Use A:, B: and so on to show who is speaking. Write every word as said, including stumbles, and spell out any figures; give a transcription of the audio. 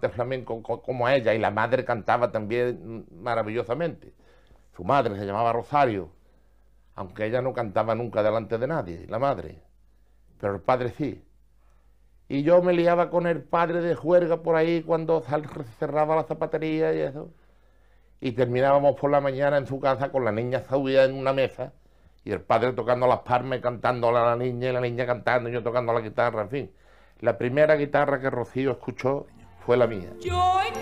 A: cante flamenco como ella, y la madre cantaba también maravillosamente. Su madre se llamaba Rosario, aunque ella no cantaba nunca delante de nadie, la madre, pero el padre sí. Y yo me liaba con el padre de juerga por ahí cuando cerraba la zapatería y eso. Y terminábamos por la mañana en su casa con la niña subida en una mesa y el padre tocando las palmas y cantándole a la niña y la niña cantando y yo tocando la guitarra, en fin. La primera guitarra que Rocío escuchó fue la mía.
B: Yo